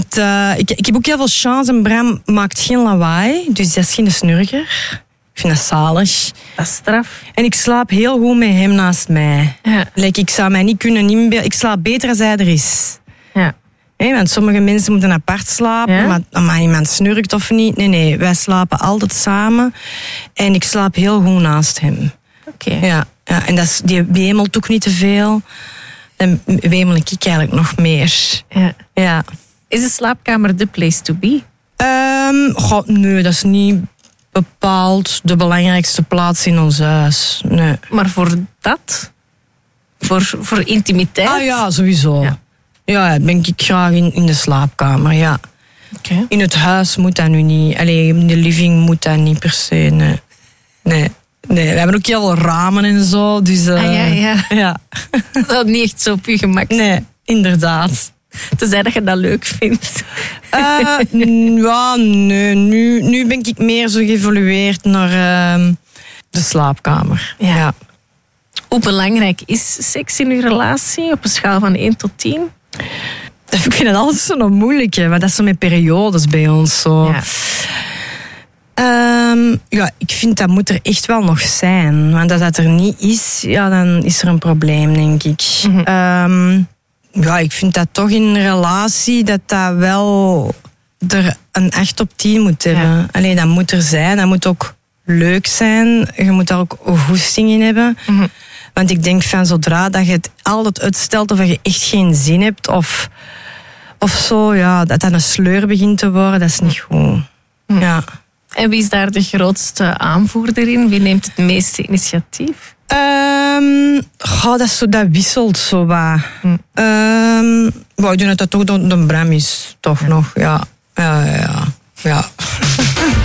Ik heb ook heel veel chance en Bram maakt geen lawaai. Dus dat is geen snurker. Ik vind dat zalig. Dat is straf. En ik slaap heel goed met hem naast mij. Ja. Ik zou mij niet kunnen inbeelden. Ik slaap beter als hij er is. Ja. Want sommige mensen moeten apart slapen. Ja? Maar iemand snurkt of niet. Nee, wij slapen altijd samen. En ik slaap heel goed naast hem. Oké. Ja. En die wemelt ook niet te veel. Dan wemel ik eigenlijk nog meer. Ja. Is de slaapkamer the place to be? Nee, dat is niet bepaald de belangrijkste plaats in ons huis. Nee. Maar voor dat? Voor intimiteit? Ah ja, sowieso. Ja, denk ik graag in de slaapkamer, ja. Okay. In het huis moet dat nu niet. Allee, in de living moet dat niet per se, nee. We hebben ook heel veel ramen en zo, dus... ja. Dat is niet echt zo op je gemak. Nee, inderdaad. Tenzij dat je dat leuk vindt. Nee. Nu ben ik meer zo geëvolueerd naar de slaapkamer. Ja. Hoe belangrijk is seks in uw relatie op een schaal van 1 tot 10? Ik vind het altijd zo'n moeilijke, maar dat is zo met periodes bij ons. Zo. Ja. Ik vind dat moet er echt wel nog zijn. Want als dat er niet is, ja, dan is er een probleem, denk ik. Mm-hmm. Ik vind dat toch in een relatie dat wel er een 8 op 10 moet hebben. Ja. Allee, dat moet er zijn. Dat moet ook leuk zijn. Je moet daar ook goesting in hebben. Mm-hmm. Want ik denk van zodra dat je het altijd uitstelt of je echt geen zin hebt of zo, ja, dat een sleur begint te worden, dat is niet goed. Mm-hmm. Ja. En wie is daar de grootste aanvoerder in? Wie neemt het meeste initiatief? Dat wisselt zo wat. Ik denk dat toch de Bram is, toch nog. Ja.